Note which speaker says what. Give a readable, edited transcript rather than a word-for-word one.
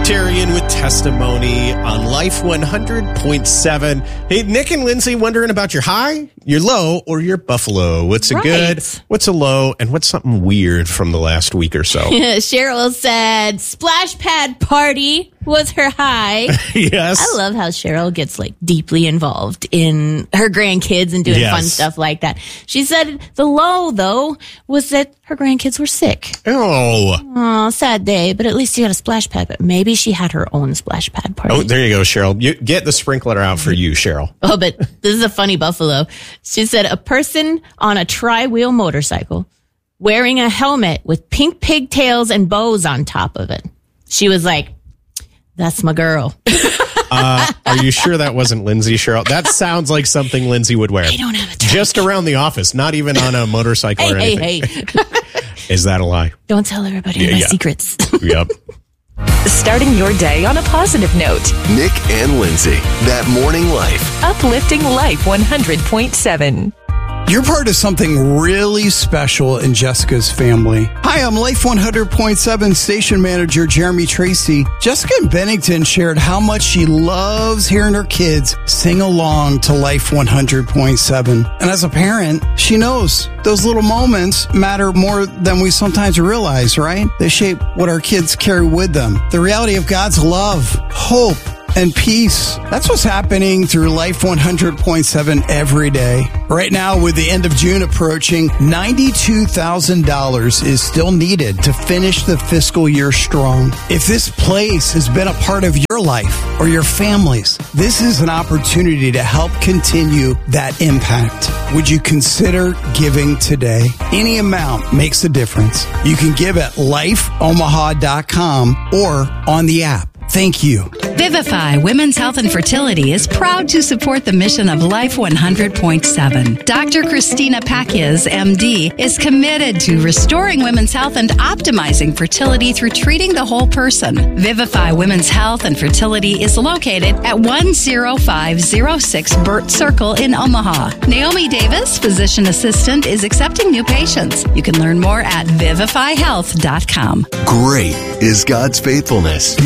Speaker 1: Sectarian with Testimony on Life 100.7. Hey, Nick and Lindsay, wondering about your high, your low, or your buffalo. What's a good, what's a low, and what's something weird from the last week or so?
Speaker 2: Cheryl said splash pad party was her high.
Speaker 1: Yes.
Speaker 2: I love how Cheryl gets deeply involved in her grandkids and doing fun stuff like that. She said the low, though, was that her grandkids were sick.
Speaker 1: Oh,
Speaker 2: sad day, but at least she got a splash pad. But maybe she had her own splash pad party.
Speaker 1: Oh, there you go, Cheryl. You get the sprinkler out for you, Cheryl.
Speaker 2: Oh, but this is a funny buffalo. She said a person on a tri-wheel motorcycle wearing a helmet with pink pigtails and bows on top of it. She was like, that's my girl.
Speaker 1: Are you sure that wasn't Lindsay, Cheryl? That sounds like something Lindsay would wear.
Speaker 2: I don't have a trike.
Speaker 1: Just around the office, not even on a motorcycle or anything.
Speaker 2: Hey.
Speaker 1: Is that a lie?
Speaker 2: Don't tell everybody my secrets.
Speaker 1: Yep.
Speaker 3: Starting your day on a positive note.
Speaker 4: Nick and Lindsay, That Morning Life.
Speaker 3: Uplifting Life 100.7.
Speaker 5: You're part of something really special in Jessica's family. Hi, I'm Life 100.7 station manager Jeremy Tracy. Jessica in Bennington shared how much she loves hearing her kids sing along to Life 100.7. And as a parent, she knows those little moments matter more than we sometimes realize, right? They shape what our kids carry with them. The reality of God's love, hope, and peace. That's what's happening through Life 100.7 every day. Right now, with the end of June approaching, $92,000 is still needed to finish the fiscal year strong. If this place has been a part of your life or your family's, this is an opportunity to help continue that impact. Would you consider giving today? Any amount makes a difference. You can give at lifeomaha.com or on the app. Thank you.
Speaker 6: Vivify Women's Health and Fertility is proud to support the mission of Life 100.7. Dr. Christina Pakias, MD, is committed to restoring women's health and optimizing fertility through treating the whole person. Vivify Women's Health and Fertility is located at 10506 Burt Circle in Omaha. Naomi Davis, physician assistant, is accepting new patients. You can learn more at vivifyhealth.com.
Speaker 4: Great is God's faithfulness.